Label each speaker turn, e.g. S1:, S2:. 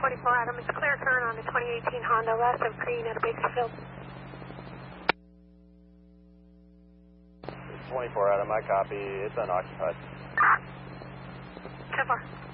S1: 24 Adam, it's a clear turn on the 2018 Honda west of Green at a Bakersfield.
S2: 24 Adam, I copy. It's unoccupied.
S1: 10-4.